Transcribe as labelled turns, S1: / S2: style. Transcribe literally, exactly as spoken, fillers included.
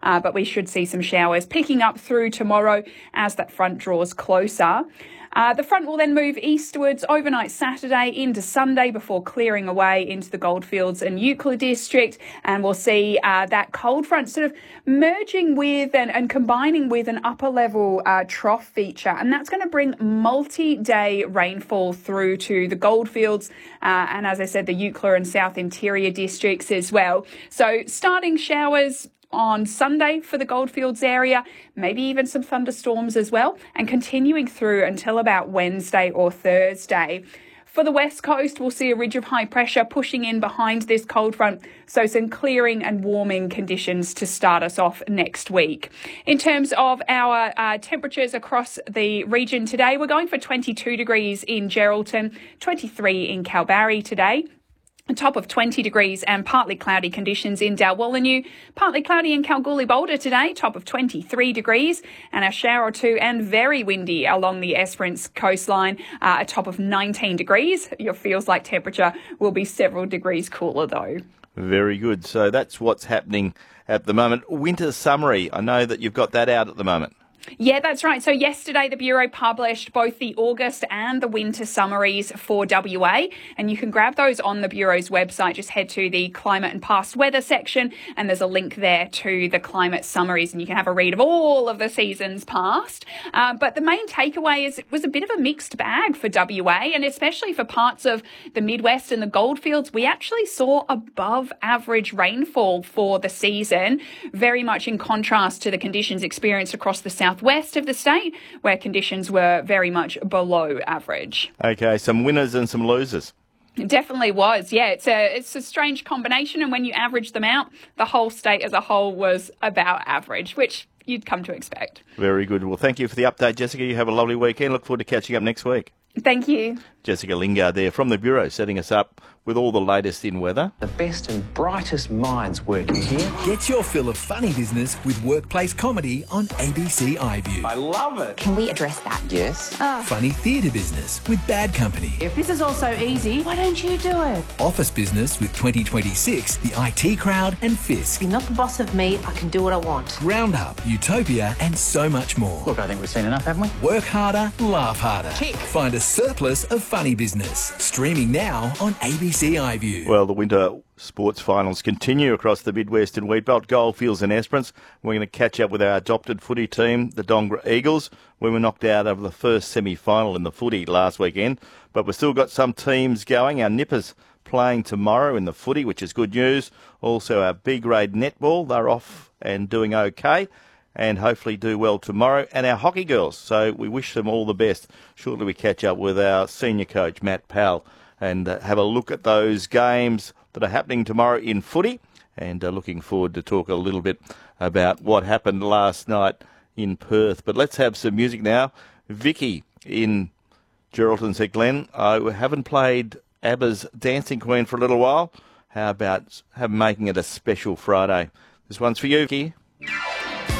S1: uh, but we should see some showers picking up through tomorrow as that front draws closer. Uh, the front will then move eastwards overnight Saturday into Sunday before clearing away into the Goldfields and Eucla district. And we'll see uh, that cold front sort of merging with and, and combining with an upper level uh, trough feature. And that's going to bring multi-day rainfall through to the Goldfields uh, and, as I said, the Eucla and South Interior districts as well. So starting showers on Sunday for the Goldfields area, maybe even some thunderstorms as well, and continuing through until about Wednesday or Thursday. For the west coast, we'll see a ridge of high pressure pushing in behind this cold front, so some clearing and warming conditions to start us off next week. In terms of our uh, temperatures across the region today, we're going for twenty-two degrees in Geraldton, twenty-three in Kalbarri today. A top of twenty degrees and partly cloudy conditions in Dalwallinu. Partly cloudy in Kalgoorlie Boulder today, top of twenty-three degrees, and a shower or two and very windy along the Esperance coastline, uh, a top of nineteen degrees. Your feels like temperature will be several degrees cooler though.
S2: Very good. So that's what's happening at the moment. Winter summary, I know that you've got that out at the moment.
S1: Yeah, that's right. So yesterday the Bureau published both the August and the winter summaries for W A, and you can grab those on the Bureau's website. Just head to the climate and past weather section and there's a link there to the climate summaries and you can have a read of all of the seasons past. Uh, but the main takeaway is it was a bit of a mixed bag for W A, and especially for parts of the Midwest and the Goldfields, we actually saw above average rainfall for the season, very much in contrast to the conditions experienced across the south southwest of the state, where conditions were very much below average.
S2: Okay, some winners and some losers.
S1: It definitely was, yeah. It's a it's a strange combination, and when you average them out, the whole state as a whole was about average, which you'd come to expect.
S2: Very good. Well, thank you for the update, Jessica. You have a lovely weekend. Look forward to catching up next week.
S1: Thank you.
S2: Jessica Lingard there from the Bureau, setting us up with all the latest in weather.
S3: The best and brightest minds working here.
S4: Get your fill of funny business with workplace comedy on A B C iView.
S3: I love it.
S5: Can we address that?
S3: Yes.
S5: Oh.
S4: Funny theatre business with Bad Company.
S6: If this is all so easy, why don't you do it?
S4: Office business with twenty twenty-six, The I T Crowd and Fisk.
S6: You're not the boss of me, I can do what I want.
S4: Roundup, Utopia and so much more.
S3: Look, I think we've seen enough, haven't we?
S4: Work harder, laugh harder.
S6: Tick.
S4: Find a surplus of funny business. Streaming now on A B C iView.
S2: Well, the winter sports finals continue across the Midwest and Wheatbelt, Goldfields and Esperance. We're going to catch up with our adopted footy team, the Dongra Eagles. We were knocked out of the first semi-final in the footy last weekend, but we've still got some teams going. Our Nippers playing tomorrow in the footy, which is good news. Also our B-grade netball, they're off and doing okay, and hopefully do well tomorrow. And our hockey girls, so we wish them all the best. Shortly we catch up with our senior coach, Matt Powell, and uh, have a look at those games that are happening tomorrow in footy, and uh, looking forward to talk a little bit about what happened last night in Perth. But let's have some music now. Vicky in Geraldton said, Glenn, I haven't played ABBA's Dancing Queen for a little while. How about have making it a special Friday? This one's for you, Vicky.